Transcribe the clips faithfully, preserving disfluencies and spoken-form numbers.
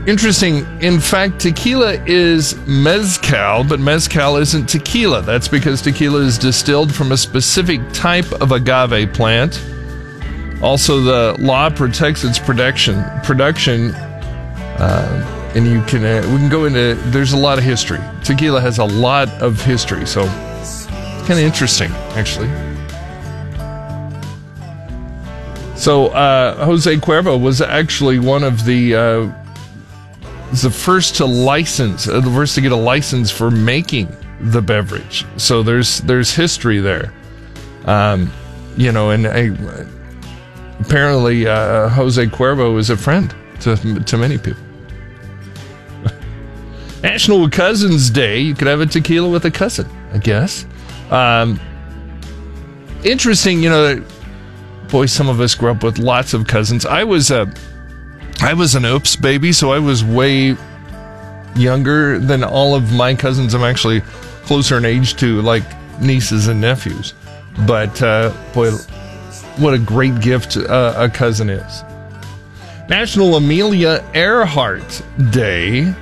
Interesting. In fact, tequila is mezcal, but mezcal isn't tequila. That's because tequila is distilled from a specific type of agave plant. Also, the law protects its production. Production, uh, and you can uh, we can go into. There's a lot of history. Tequila has a lot of history, so it's kind of interesting, actually. So, uh, Jose Cuervo was actually one of the. Uh, Is the first to license, uh, the first to get a license for making the beverage. So there's there's history there, um, you know. And I, apparently, uh, Jose Cuervo is a friend to to many people. National Cousins Day. You could have a tequila with a cousin, I guess. Um, interesting, you know. Boy, some of us grew up with lots of cousins. I was a. I was an oops baby, so I was way younger than all of my cousins. I'm actually closer in age to like nieces and nephews. But uh, boy, what a great gift uh, a cousin is. National Amelia Earhart Day.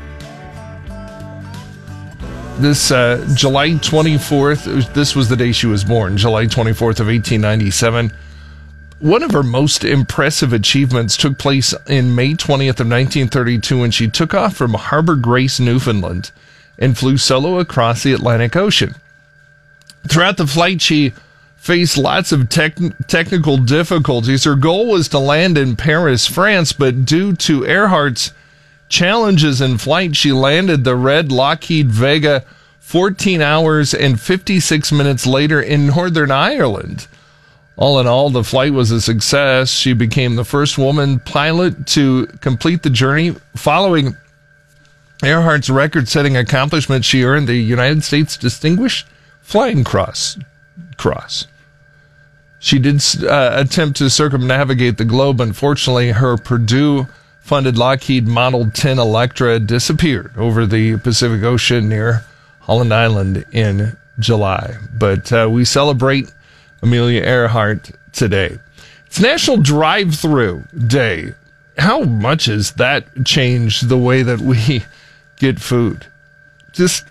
This uh, July twenty-fourth, this was the day she was born, July twenty-fourth of eighteen ninety-seven. One of her most impressive achievements took place in May twentieth of nineteen thirty-two when she took off from Harbor Grace, Newfoundland, and flew solo across the Atlantic Ocean. Throughout the flight, she faced lots of tech- technical difficulties. Her goal was to land in Paris, France, but due to Earhart's challenges in flight, she landed the red Lockheed Vega fourteen hours and fifty-six minutes later in Northern Ireland. All in all, the flight was a success. She became the first woman pilot to complete the journey. Following Earhart's record-setting accomplishment, she earned the United States Distinguished Flying Cross. Cross. She did uh, attempt to circumnavigate the globe. Unfortunately, her Purdue-funded Lockheed Model ten Electra disappeared over the Pacific Ocean near Holland Island in July. But uh, we celebrate Amelia Earhart today. It's National Drive-Thru Day. How much has that changed the way that we get food? Just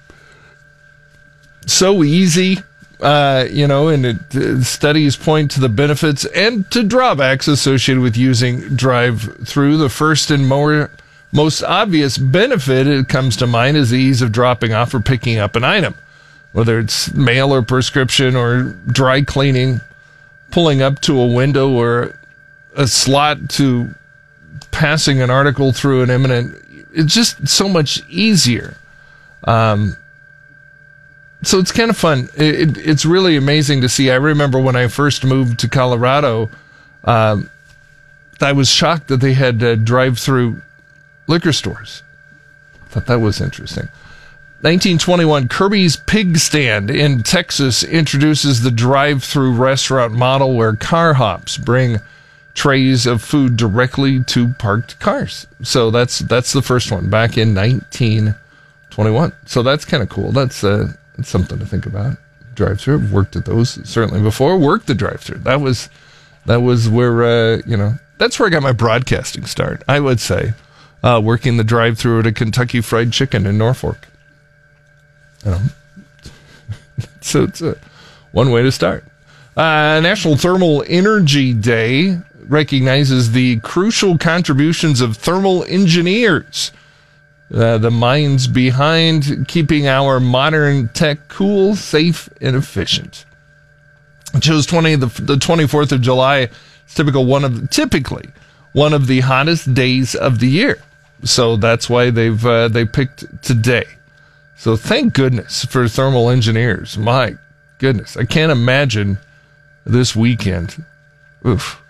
so easy, uh, you know, and it, uh, studies point to the benefits and to drawbacks associated with using drive-thru. The first and more most obvious benefit that comes to mind is the ease of dropping off or picking up an item. Whether it's mail or prescription or dry cleaning, pulling up to a window or a slot to passing an article through an imminent, it's just so much easier. Um, so it's kind of fun. It, it, it's really amazing to see. I remember when I first moved to Colorado, um, I was shocked that they had uh, drive-through liquor stores. I thought that was interesting. nineteen twenty-one, Kirby's Pig Stand in Texas introduces the drive-through restaurant model where car hops bring trays of food directly to parked cars. So that's that's the first one back in nineteen twenty-one. So that's kind of cool. That's, uh, that's something to think about. Drive-through. I've worked at those certainly before. Worked the drive-through. That was that was where uh, you know that's where I got my broadcasting start. I would say uh, working the drive-through at a Kentucky Fried Chicken in Norfolk. You know. So it's uh, one way to start. Uh, National Thermal Energy Day recognizes the crucial contributions of thermal engineers, uh, the minds behind keeping our modern tech cool, safe, and efficient. It shows twenty the, the twenty-fourth of July is typical one of typically one of the hottest days of the year. So that's why they've uh, they picked today. So thank goodness for thermal engineers. My goodness, I can't imagine this weekend. Oof.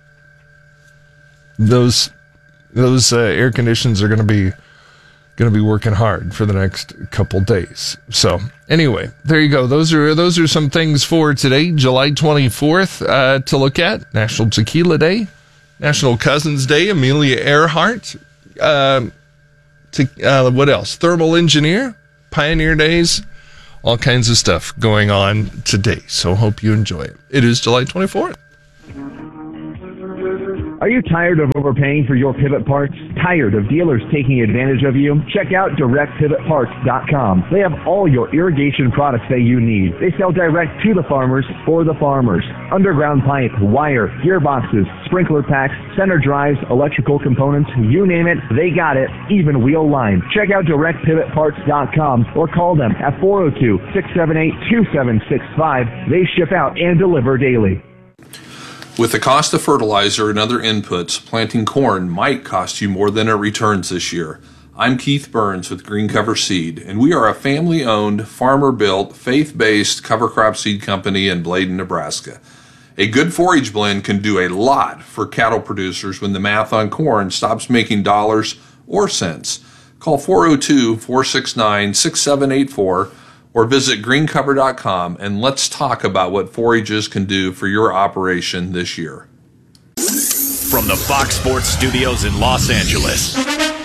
Those those uh, air conditions are going to be going to be working hard for the next couple days. So anyway, there you go. Those are those are some things for today, July twenty-fourth, uh, to look at. National Tequila Day, National Cousins Day, Amelia Earhart. Uh, to, uh, what else? Thermal Engineer, Pioneer Days, all kinds of stuff going on today. So hope you enjoy it. It is July twenty-fourth. Are you tired of overpaying for your pivot parts? Tired of dealers taking advantage of you? Check out direct pivot parts dot com. They have all your irrigation products that you need. They sell direct to the farmers for the farmers. Underground pipe, wire, gearboxes, sprinkler packs, center drives, electrical components, you name it, they got it, even wheel line. Check out direct pivot parts dot com or call them at four oh two, six seven eight, two seven six five. They ship out and deliver daily. With the cost of fertilizer and other inputs, planting corn might cost you more than it returns this year. I'm Keith Burns with Green Cover Seed, and we are a family-owned, farmer-built, faith-based cover crop seed company in Bladen, Nebraska. A good forage blend can do a lot for cattle producers when the math on corn stops making dollars or cents. Call four oh two, four six nine, six seven eight four or visit green cover dot com and let's talk about what forages can do for your operation this year. From the Fox Sports Studios in Los Angeles,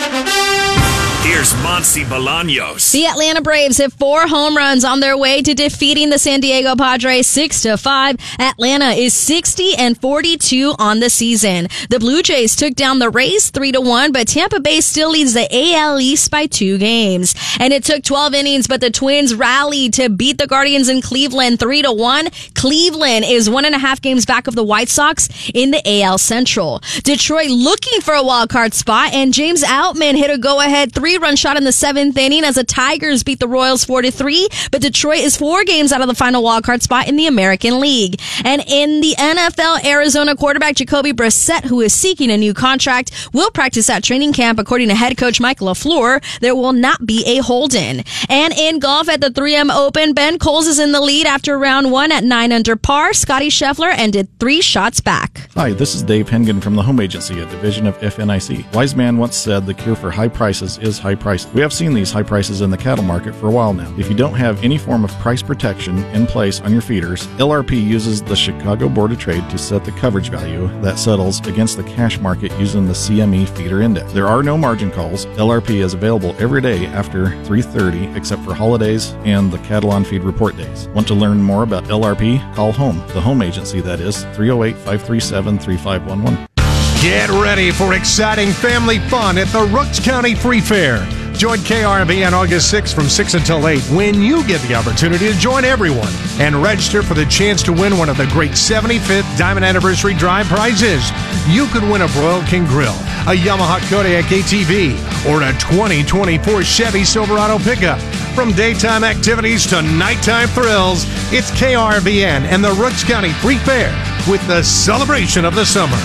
here's Monty Bolaños. The Atlanta Braves hit four home runs on their way to defeating the San Diego Padres six to five. Atlanta is sixty and forty-two on the season. The Blue Jays took down the Rays three to one, but Tampa Bay still leads the A L East by two games. And it took twelve innings, but the Twins rallied to beat the Guardians in Cleveland three to one. Cleveland is one and a half games back of the White Sox in the A L Central. Detroit looking for a wild card spot, and James Outman hit a go-ahead three-run shot in the seventh inning as the Tigers beat the Royals four to three, but Detroit is four games out of the final wild card spot in the American League. And in the N F L, Arizona quarterback Jacoby Brissett, who is seeking a new contract, will practice at training camp. According to head coach Mike LaFleur, there will not be a hold-in. And in golf at the three M Open, Ben Coles is in the lead after round one at nine under par. Scotty Scheffler ended three shots back. Hi, this is Dave Hengen from the Home Agency, a division of F N I C. Wise man once said the cure for high prices is high prices. We have seen these high prices in the cattle market for a while now. If you don't have any form of price protection in place on your feeders, L R P uses the Chicago Board of Trade to set the coverage value that settles against the cash market using the C M E feeder index. There are no margin calls. L R P is available every day after three thirty except for holidays and the cattle on feed report days. Want to learn more about L R P? Call Home, the Home Agency, that is, three oh eight, five three seven, three five one one. Get ready for exciting family fun at the Rooks County Free Fair. Join K R V on August sixth from six until eight when you get the opportunity to join everyone and register for the chance to win one of the great seventy-fifth Diamond Anniversary Drive prizes. You could win a Broil King Grill, a Yamaha Kodiak A T V, or a twenty twenty-four Chevy Silverado pickup. From daytime activities to nighttime thrills, it's K R V N and the Rooks County Free Fair with the celebration of the summer.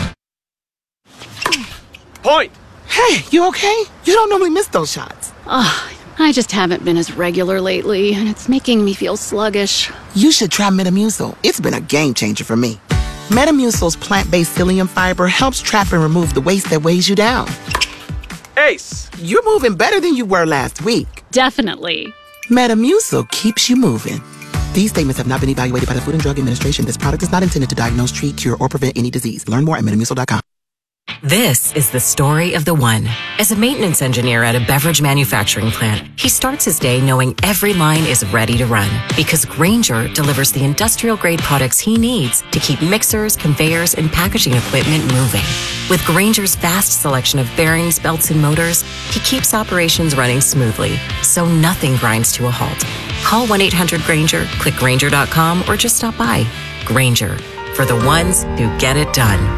Point! Hey, you okay? You don't normally miss those shots. Oh, I just haven't been as regular lately, and it's making me feel sluggish. You should try Metamucil. It's been a game changer for me. Metamucil's plant-based psyllium fiber helps trap and remove the waste that weighs you down. Ace! You're moving better than you were last week. Definitely. Metamucil keeps you moving. These statements have not been evaluated by the Food and Drug Administration. This product is not intended to diagnose, treat, cure, or prevent any disease. Learn more at metamucil dot com. This is the story of the one. As a maintenance engineer at a beverage manufacturing plant, he starts his day knowing every line is ready to run because Grainger delivers the industrial-grade products he needs to keep mixers, conveyors, and packaging equipment moving. With Grainger's vast selection of bearings, belts, and motors, he keeps operations running smoothly, so nothing grinds to a halt. Call one eight hundred Grainger, click Grainger dot com, or just stop by. Grainger, for the ones who get it done.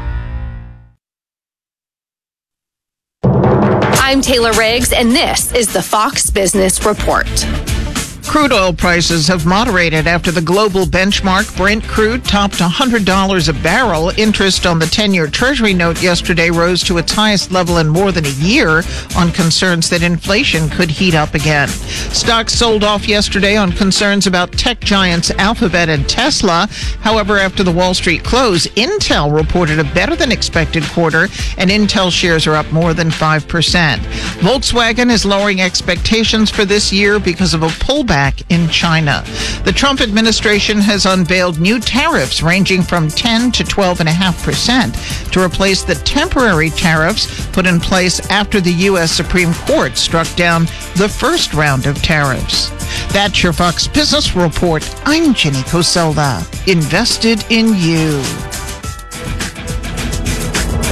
I'm Taylor Riggs, and this is the Fox Business Report. Crude oil prices have moderated after the global benchmark Brent crude topped one hundred dollars a barrel. Interest on the ten-year Treasury note yesterday rose to its highest level in more than a year on concerns that inflation could heat up again. Stocks sold off yesterday on concerns about tech giants Alphabet and Tesla. However, after the Wall Street close, Intel reported a better-than-expected quarter, and Intel shares are up more than five percent. Volkswagen is lowering expectations for this year because of a pullback in China. The Trump administration has unveiled new tariffs ranging from ten to twelve point five percent to replace the temporary tariffs put in place after the U S Supreme Court struck down the first round of tariffs. That's your Fox Business Report. I'm Jenny Coselda. Invested in you.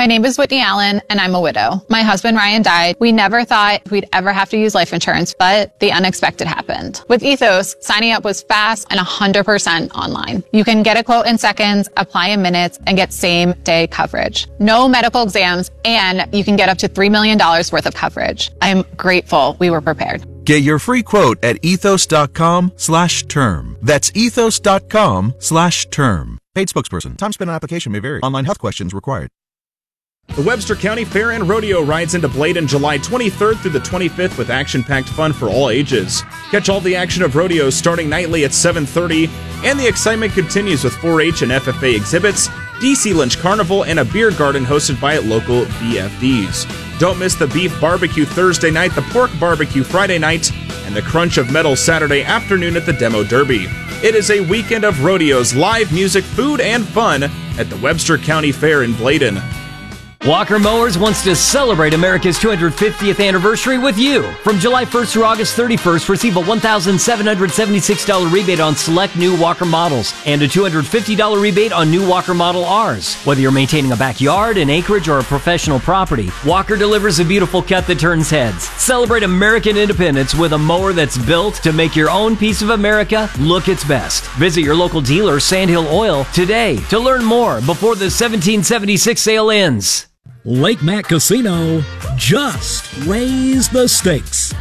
My name is Whitney Allen, and I'm a widow. My husband, Ryan, died. We never thought we'd ever have to use life insurance, but the unexpected happened. With Ethos, signing up was fast and one hundred percent online. You can get a quote in seconds, apply in minutes, and get same-day coverage. No medical exams, and you can get up to three million dollars worth of coverage. I'm grateful we were prepared. Get your free quote at ethos.com slash term. That's ethos.com slash term. Paid spokesperson. Time spent on application may vary. Online health questions required. The Webster County Fair and Rodeo rides into Bladen July twenty-third through the twenty-fifth with action-packed fun for all ages. Catch all the action of rodeos starting nightly at seven thirty, and the excitement continues with four H and F F A exhibits, D C Lynch Carnival, and a beer garden hosted by local B F Ds. Don't miss the beef barbecue Thursday night, the pork barbecue Friday night, and the crunch of metal Saturday afternoon at the Demo Derby. It is a weekend of rodeos, live music, food, and fun at the Webster County Fair in Bladen. Walker Mowers wants to celebrate America's two hundred fiftieth anniversary with you. From July first through August thirty-first, receive a one thousand seven hundred seventy-six dollars rebate on select new Walker models and a two hundred fifty dollars rebate on new Walker Model Rs. Whether you're maintaining a backyard, an acreage, or a professional property, Walker delivers a beautiful cut that turns heads. Celebrate American independence with a mower that's built to make your own piece of America look its best. Visit your local dealer, Sandhill Oil, today to learn more before the seventeen seventy-six sale ends. Lake Mac Casino just raised the stakes.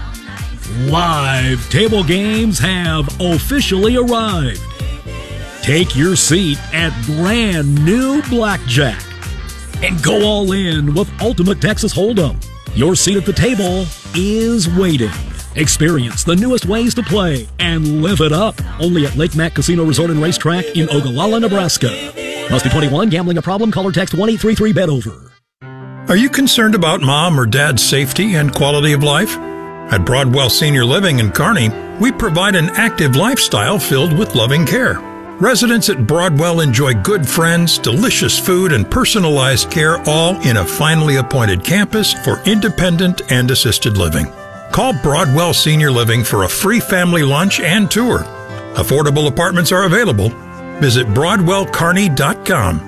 Live table games have officially arrived. Take your seat at brand new Blackjack and go all in with Ultimate Texas Hold'em. Your seat at the table is waiting. Experience the newest ways to play and live it up. Only at Lake Mac Casino Resort and Racetrack in Ogallala, Nebraska. Must be twenty-one. Gambling a problem? Call or text one eight three three bet over. Are you concerned about mom or dad's safety and quality of life? At Broadwell Senior Living in Kearney, we provide an active lifestyle filled with loving care. Residents at Broadwell enjoy good friends, delicious food, and personalized care, all in a finely appointed campus for independent and assisted living. Call Broadwell Senior Living for a free family lunch and tour. Affordable apartments are available. Visit broadwell kearney dot com.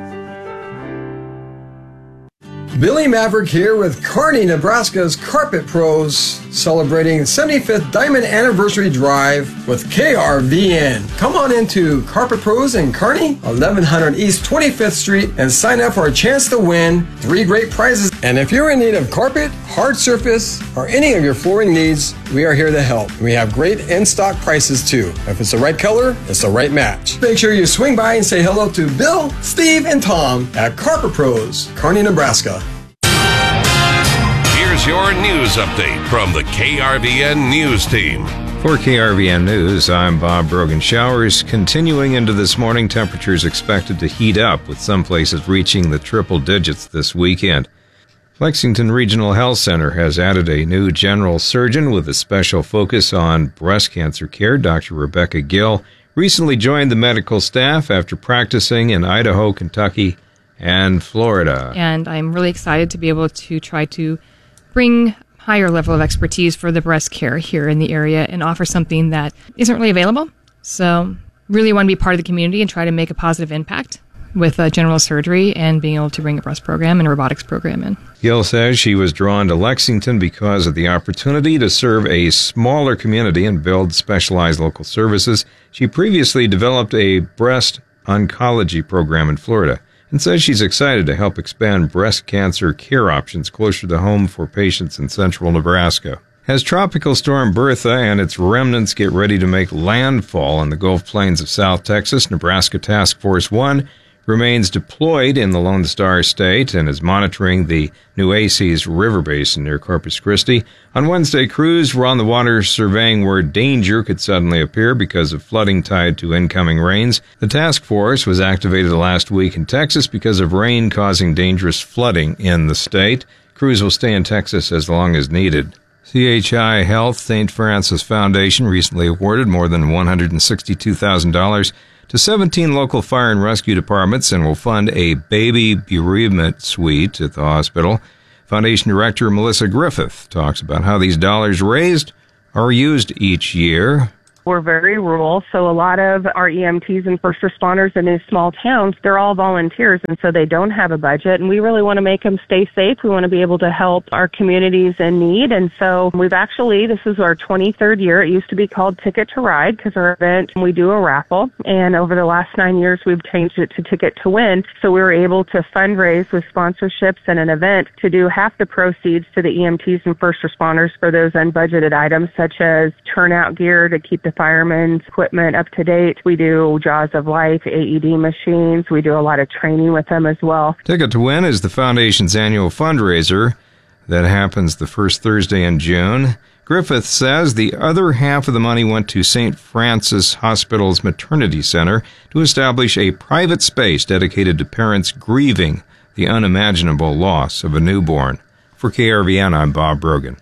Billy Maverick here with Kearney, Nebraska's Carpet Pros, celebrating seventy-fifth Diamond Anniversary Drive with K R V N. Come on into Carpet Pros in Kearney, eleven hundred East twenty-fifth Street, and sign up for a chance to win three great prizes. And if you're in need of carpet, hard surface, or any of your flooring needs, we are here to help. We have great in-stock prices too. If it's the right color, it's the right match. Make sure you swing by and say hello to Bill, Steve, and Tom at Carpet Pros, Kearney, Nebraska. Here's your news update from the K R V N News Team. For K R V N News, I'm Bob Brogan. Showers continuing into this morning. Temperatures expected to heat up, with some places reaching the triple digits this weekend. Lexington Regional Health Center has added a new general surgeon with a special focus on breast cancer care. Doctor Rebecca Gill recently joined the medical staff after practicing in Idaho, Kentucky, and Florida. And I'm really excited to be able to try to bring higher level of expertise for the breast care here in the area and offer something that isn't really available. So really want to be part of the community and try to make a positive impact with uh, general surgery and being able to bring a breast program and a robotics program in. Gill says she was drawn to Lexington because of the opportunity to serve a smaller community and build specialized local services. She previously developed a breast oncology program in Florida and says she's excited to help expand breast cancer care options closer to home for patients in central Nebraska. As Tropical Storm Bertha and its remnants get ready to make landfall on the Gulf Plains of South Texas, Nebraska Task Force One remains deployed in the Lone Star State and is monitoring the Nueces River Basin near Corpus Christi. On Wednesday, crews were on the water surveying where danger could suddenly appear because of flooding tied to incoming rains. The task force was activated last week in Texas because of rain causing dangerous flooding in the state. Crews will stay in Texas as long as needed. C H I Health Saint Francis Foundation recently awarded more than one hundred sixty-two thousand dollars to seventeen local fire and rescue departments and will fund a baby bereavement suite at the hospital. Foundation Director Melissa Griffith talks about how these dollars raised are used each year. We're very rural, so a lot of our E M Ts and first responders in these small towns, they're all volunteers, and so they don't have a budget, and we really want to make them stay safe. We want to be able to help our communities in need, and so we've actually, this is our twenty-third year. It used to be called Ticket to Ride because our event, we do a raffle, and over the last nine years, we've changed it to Ticket to Win, so we were able to fundraise with sponsorships and an event to do half the proceeds to the E M Ts and first responders for those unbudgeted items, such as turnout gear to keep the firemen's equipment up to date. We do Jaws of Life, A E D machines. We do a lot of training with them as well. Ticket to Win is the foundation's annual fundraiser that happens the first Thursday in June. Griffith says the other half of the money went to Saint Francis Hospital's Maternity Center to establish a private space dedicated to parents grieving the unimaginable loss of a newborn. For K R V N, I'm Bob Brogan.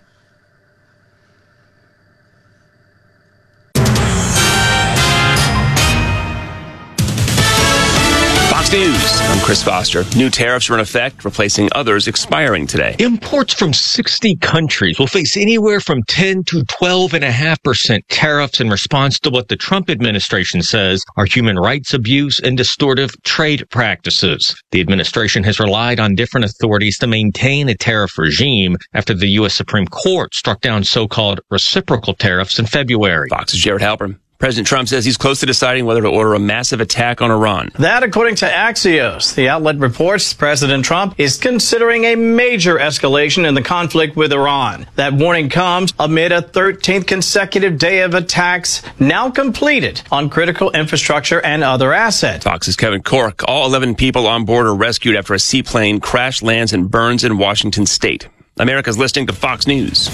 Fox News, I'm Chris Foster. New tariffs are in effect, replacing others expiring today. Imports from sixty countries will face anywhere from ten to twelve point five percent tariffs in response to what the Trump administration says are human rights abuse and distortive trade practices. The administration has relied on different authorities to maintain a tariff regime after the U S Supreme Court struck down so-called reciprocal tariffs in February. Fox's Jared Halpern. President Trump says he's close to deciding whether to order a massive attack on Iran. That, according to Axios, the outlet reports President Trump is considering a major escalation in the conflict with Iran. That warning comes amid a thirteenth consecutive day of attacks now completed on critical infrastructure and other assets. Fox's Kevin Corke. All eleven people on board are rescued after a seaplane crash lands and burns in Washington state. America's listening to Fox News.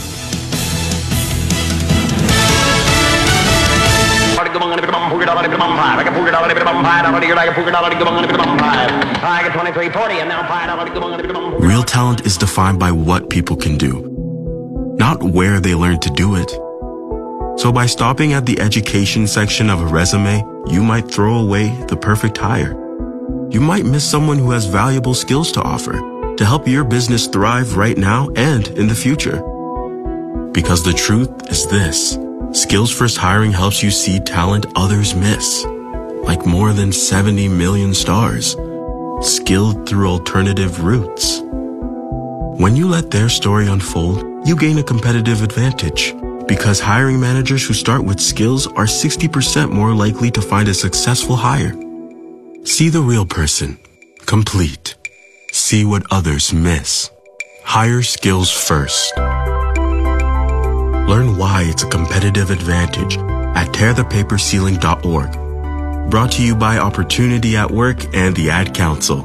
Real talent is defined by what people can do, not where they learn to do it. So by stopping at the education section of a resume, you might throw away the perfect hire. You might miss someone who has valuable skills to offer to help your business thrive right now and in the future. Because the truth is this. Skills First Hiring helps you see talent others miss, like more than seventy million stars, skilled through alternative routes. When you let their story unfold, you gain a competitive advantage, because hiring managers who start with skills are sixty percent more likely to find a successful hire. See the real person, complete. See what others miss. Hire skills first. Learn why it's a competitive advantage at tear the paper ceiling dot org. Brought to you by Opportunity at Work and the Ad Council.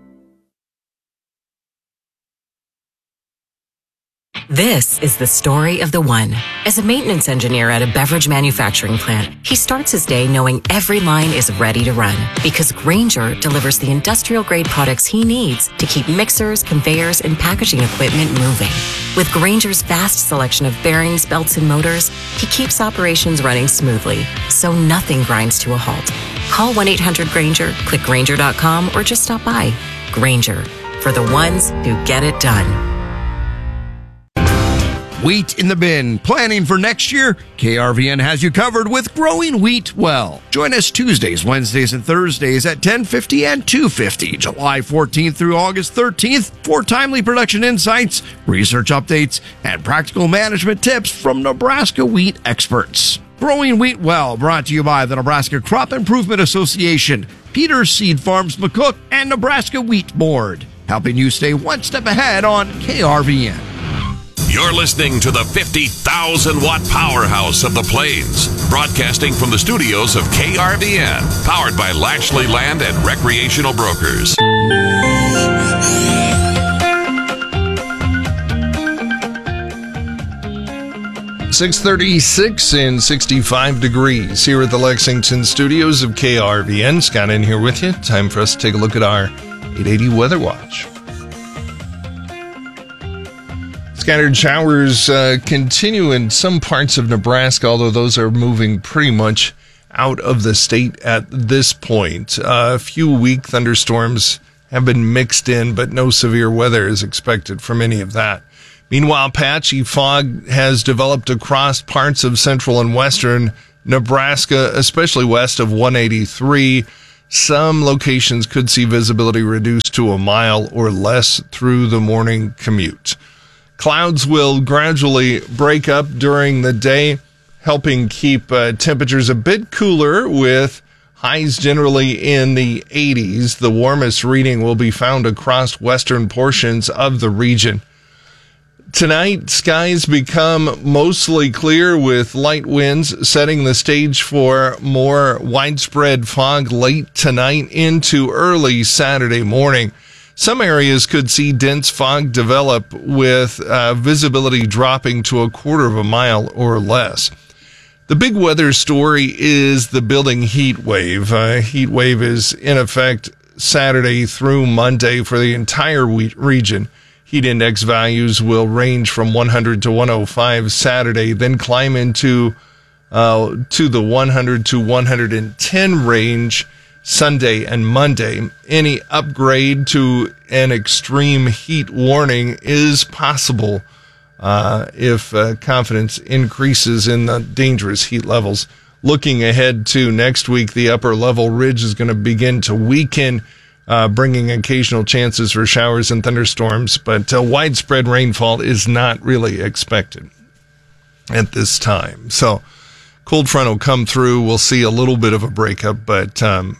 This is the story of the one. As a maintenance engineer at a beverage manufacturing plant, he starts his day knowing every line is ready to run because Grainger delivers the industrial-grade products he needs to keep mixers, conveyors, and packaging equipment moving. With Grainger's vast selection of bearings, belts, and motors, he keeps operations running smoothly, so nothing grinds to a halt. Call one eight hundred Grainger, click Grainger dot com, or just stop by. Grainger, for the ones who get it done. Wheat in the bin. Planning for next year? K R V N has you covered with Growing Wheat Well. Join us Tuesdays, Wednesdays, and Thursdays at ten fifty and two fifty, July fourteenth through August thirteenth for timely production insights, research updates, and practical management tips from Nebraska wheat experts. Growing Wheat Well, brought to you by the Nebraska Crop Improvement Association, Peters Seed Farms McCook, and Nebraska Wheat Board, helping you stay one step ahead on K R V N. You're listening to the fifty thousand watt powerhouse of the Plains, broadcasting from the studios of K R V N, powered by Lashley Land and Recreational Brokers. six thirty-six and sixty-five degrees here at the Lexington studios of K R V N. Scott in here with you. Time for us to take a look at our eight eighty Weather Watch. Scattered showers uh, continue in some parts of Nebraska, although those are moving pretty much out of the state at this point. Uh, a few weak thunderstorms have been mixed in, but no severe weather is expected from any of that. Meanwhile, patchy fog has developed across parts of central and western Nebraska, especially west of one eighty-three. Some locations could see visibility reduced to a mile or less through the morning commute. Clouds will gradually break up during the day, helping keep uh, temperatures a bit cooler with highs generally in the eighties. The warmest reading will be found across western portions of the region. Tonight, skies become mostly clear with light winds, setting the stage for more widespread fog late tonight into early Saturday morning. Some areas could see dense fog develop with uh, visibility dropping to a quarter of a mile or less. The big weather story is the building heat wave. Uh, heat wave is in effect Saturday through Monday for the entire region. Heat index values will range from one hundred to one oh five Saturday, then climb into uh, to the one hundred to one hundred ten range Sunday and Monday. Any upgrade to an extreme heat warning is possible Uh, if uh, confidence increases in the dangerous heat levels. Looking ahead to next week, the upper level ridge is going to begin to weaken, uh, bringing occasional chances for showers and thunderstorms, but uh, widespread rainfall is not really expected at this time. So cold front will come through. We'll see a little bit of a breakup, but um,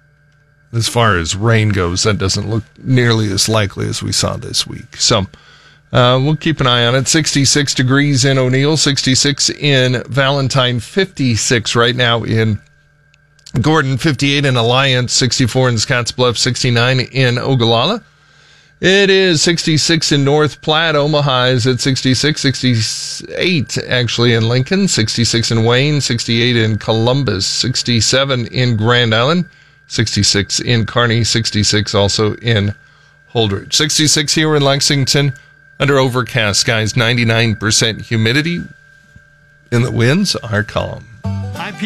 as far as rain goes, that doesn't look nearly as likely as we saw this week. So Uh, we'll keep an eye on it. sixty-six degrees in O'Neill, sixty-six in Valentine, fifty-six right now in Gordon, fifty-eight in Alliance, sixty-four in Scottsbluff, sixty-nine in Ogallala. It is sixty-six in North Platte. Omaha is at sixty-six, sixty-eight actually in Lincoln, sixty-six in Wayne, sixty-eight in Columbus, sixty-seven in Grand Island, sixty-six in Kearney, sixty-six also in Holdridge, sixty-six here in Lexington. Under overcast skies, ninety-nine percent humidity, and the winds are calm.